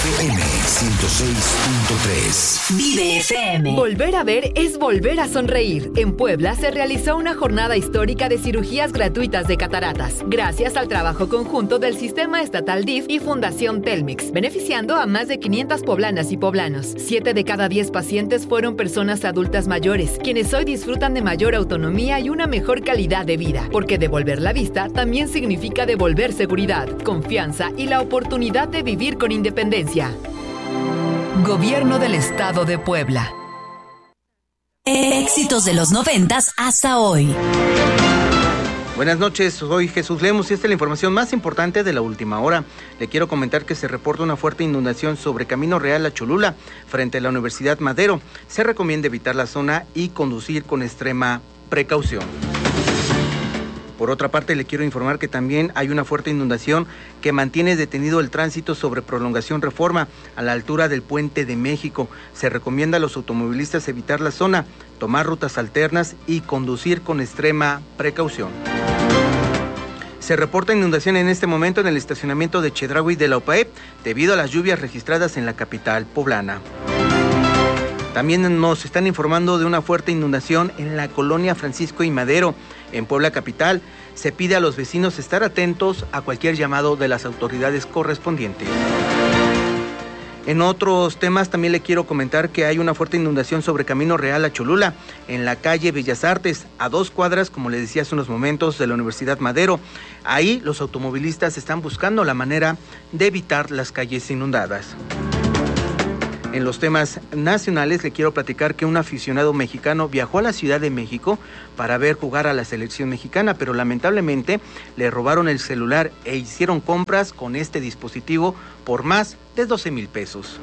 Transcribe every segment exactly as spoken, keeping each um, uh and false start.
F M ciento seis punto tres. Vive F M. Volver a ver es volver a sonreír. En Puebla se realizó una jornada histórica de cirugías gratuitas de cataratas, gracias al trabajo conjunto del Sistema Estatal D I F y Fundación Telmex, beneficiando a más de quinientas poblanas y poblanos. Siete de cada diez pacientes fueron personas adultas mayores, quienes hoy disfrutan de mayor autonomía y una mejor calidad de vida, porque devolver la vista también significa devolver seguridad, confianza y la oportunidad de vivir con independencia. Gobierno del Estado de Puebla. Éxitos de los noventas hasta hoy. Buenas noches, soy Jesús Lemus y esta es la información más importante de la última hora. Le quiero comentar que se reporta una fuerte inundación sobre Camino Real a Cholula, frente a la Universidad Madero. Se recomienda evitar la zona y conducir con extrema precaución. Por otra parte, le quiero informar que también hay una fuerte inundación que mantiene detenido el tránsito sobre Prolongación Reforma a la altura del Puente de México. Se recomienda a los automovilistas evitar la zona, tomar rutas alternas y conducir con extrema precaución. Se reporta inundación en este momento en el estacionamiento de Chedraui de la O P A E debido a las lluvias registradas en la capital poblana. También nos están informando de una fuerte inundación en la colonia Francisco y Madero, en Puebla capital. Se pide a los vecinos estar atentos a cualquier llamado de las autoridades correspondientes. En otros temas también le quiero comentar que hay una fuerte inundación sobre Camino Real a Cholula, en la calle Bellas Artes, a dos cuadras, como le decía hace unos momentos, de la Universidad Madero. Ahí los automovilistas están buscando la manera de evitar las calles inundadas. En los temas nacionales le quiero platicar que un aficionado mexicano viajó a la Ciudad de México para ver jugar a la selección mexicana, pero lamentablemente le robaron el celular e hicieron compras con este dispositivo por más de doce mil pesos.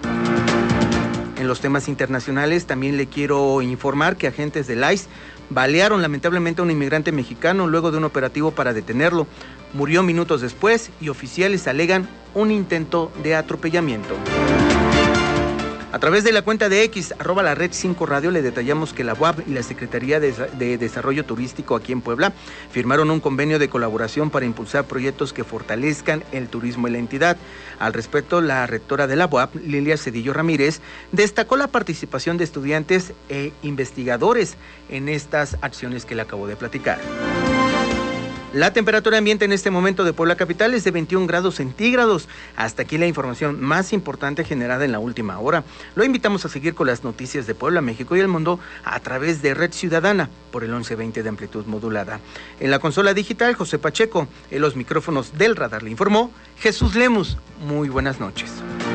En los temas internacionales también le quiero informar que agentes del I C E balearon lamentablemente a un inmigrante mexicano luego de un operativo para detenerlo. Murió minutos después y oficiales alegan un intento de atropellamiento. A través de la cuenta de X, arroba la red cinco radio, le detallamos que la U A P y la Secretaría de, de Desarrollo Turístico aquí en Puebla firmaron un convenio de colaboración para impulsar proyectos que fortalezcan el turismo en la entidad. Al respecto, la rectora de la U A P, Lilia Cedillo Ramírez, destacó la participación de estudiantes e investigadores en estas acciones que le acabo de platicar. La temperatura ambiente en este momento de Puebla capital es de veintiún grados centígrados. Hasta aquí la información más importante generada en la última hora. Lo invitamos a seguir con las noticias de Puebla, México y el mundo a través de Red Ciudadana por el once veinte de amplitud modulada. En la consola digital, José Pacheco. En los micrófonos del radar le informó Jesús Lemus. Muy buenas noches.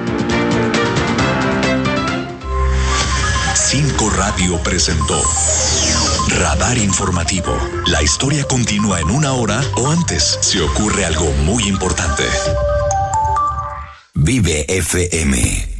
Cinco Radio presentó Radar Informativo. La historia continúa en una hora o antes si ocurre algo muy importante. Vive F M.